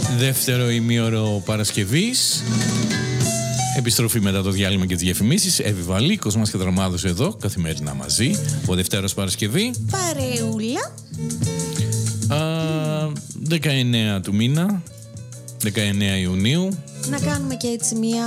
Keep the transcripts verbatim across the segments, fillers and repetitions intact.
Δεύτερο ημίωρο Παρασκευής. Επιστροφή μετά το διάλειμμα και τις διαφημίσεις. Εύη Βαλή, Κοσμάς και Δραμάδος εδώ, καθημερινά μαζί. Ο Δευτέρος Παρασκευή. Παρεούλα. Α, δεκαεννέα του μήνα, δεκαεννέα Ιουνίου. Να κάνουμε και έτσι μια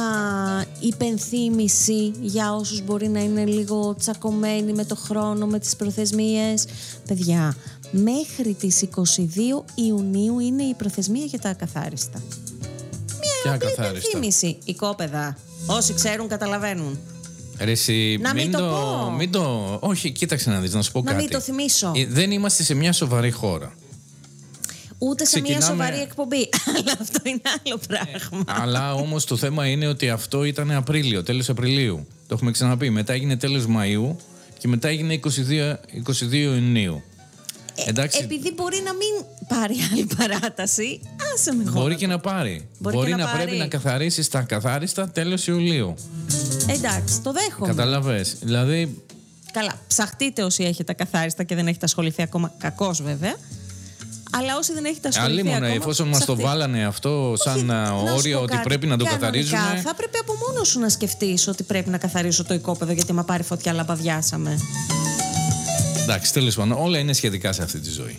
υπενθύμηση για όσους μπορεί να είναι λίγο τσακωμένοι με το χρόνο, με τις προθεσμίες. Παιδιά, μέχρι τις είκοσι δύο Ιουνίου είναι η προθεσμία για τα ακαθάριστα. Μια υπενθύμηση. Οικόπεδα. Όσοι ξέρουν καταλαβαίνουν. Ρε εσύ, να μην, μην το, το πω. Μην το... Όχι, κοίταξε να δεις, να σου πω να κάτι. Να μην το θυμίσω. Ε, δεν είμαστε σε μια σοβαρή χώρα. Ούτε Ξεκινάμε... σε μια σοβαρή εκπομπή. Αλλά αυτό είναι άλλο πράγμα. Ε, αλλά όμως το θέμα είναι ότι αυτό ήταν Απρίλιο, τέλος Απριλίου. Το έχουμε ξαναπεί. Μετά έγινε τέλος Μαΐου και μετά έγινε είκοσι δύο, είκοσι δύο Ιουνίου. Ε, Εντάξει. Επειδή μπορεί να μην πάρει άλλη παράταση, άσε με. Μπορεί και να πάρει. Μπορεί, μπορεί να, να πάρει. πρέπει να καθαρίσει τα καθάριστα τέλος Ιουλίου. Εντάξει, το δέχομαι. Καταλαβες. Δηλαδή. Καλά, ψαχτείτε όσοι έχετε καθάριστα και δεν έχετε ασχοληθεί ακόμα. Κακώς βέβαια. Αλλά όσοι δεν έχετε ασχοληθεί Αλλήμον, ακόμα. εφόσον μας το βάλανε αυτό σαν όχι, όριο ότι κάτι, πρέπει να το κανονικά, καθαρίζουμε. Θα πρέπει από μόνο σου να σκεφτείς ότι πρέπει να καθαρίσω το οικόπεδο γιατί μα πάρει φωτιά λαμπαδιάσαμε. Εντάξει, τέλος πάντων, όλα είναι σχετικά σε αυτή τη ζωή.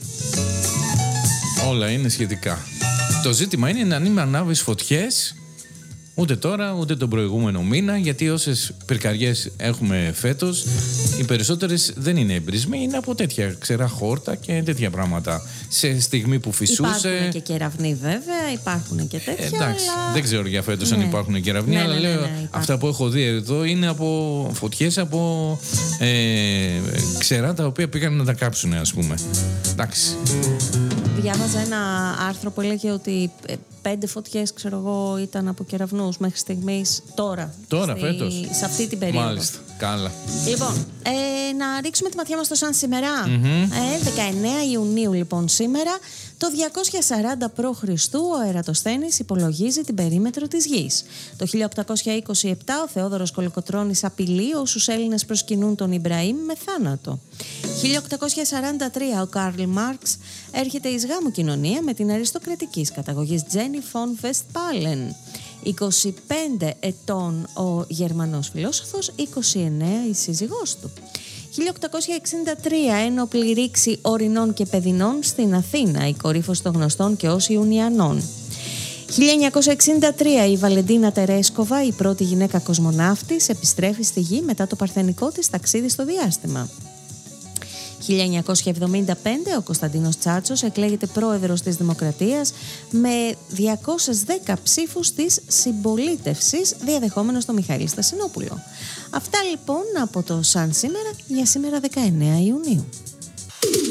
Όλα είναι σχετικά. Το ζήτημα είναι να μην ανάβεις φωτιές ούτε τώρα ούτε τον προηγούμενο μήνα, γιατί όσες πυρκαγιές έχουμε φέτος, οι περισσότερες δεν είναι εμπρισμοί, είναι από τέτοια ξερά χόρτα και τέτοια πράγματα. Σε στιγμή που φυσούσε. Υπάρχουν και κεραυνοί βέβαια, υπάρχουν και τέτοια. Ε, εντάξει, αλλά... δεν ξέρω για φέτος ναι. αν υπάρχουν κεραυνοί, ναι, αλλά ναι, ναι, λέω ναι, ναι, αυτά που έχω δει εδώ είναι από φωτιές από ε, ξερά τα οποία πήγαν να τα κάψουν, ας πούμε. Εντάξει. Διάβαζα ένα άρθρο που έλεγε ότι πέντε φωτιές, ξέρω εγώ, ήταν από κεραυνούς μέχρι στιγμής τώρα. Τώρα, στη, φέτος. Σε αυτή την περίοδο. Μάλιστα. Καλά. Λοιπόν, ε, να ρίξουμε τη ματιά μας στο σαν σήμερα. Mm-hmm. Ε, δεκαεννέα Ιουνίου λοιπόν σήμερα. Το διακόσια σαράντα π.Χ. ο Ερατοσθένης υπολογίζει την περίμετρο της Γης. Το χίλια οκτακόσια είκοσι επτά ο Θεόδωρος Κολοκοτρώνης απειλεί όσους Έλληνες προσκυνούν τον Ιμπραήμ με θάνατο. χίλια οκτακόσια σαράντα τρία ο Καρλ Μάρξ έρχεται εις γάμου κοινωνία με την αριστοκρατικής καταγωγής Τζένι Φον Βεστπάλεν. είκοσι πέντε ετών ο Γερμανός φιλόσοφος, είκοσι εννέα η σύζυγός του. χίλια οκτακόσια εξήντα τρία ένοπλη ρήξη ορεινών και παιδινών στην Αθήνα, η κορύφωση των γνωστών και ως Ιουνιανών. χίλια εννιακόσια εξήντα τρία η Βαλεντίνα Τερέσκοβα, η πρώτη γυναίκα κοσμοναύτης, επιστρέφει στη Γη μετά το παρθενικό της ταξίδι στο διάστημα. χίλια εννιακόσια εβδομήντα πέντε ο Κωνσταντίνος Τσάτσος εκλέγεται πρόεδρος της Δημοκρατίας με διακόσιες δέκα ψήφους της συμπολίτευσης, διαδεχόμενος τον Μιχαήλ Στασινόπουλο. Αυτά λοιπόν από το Σαν σήμερα για σήμερα δεκαεννέα Ιουνίου.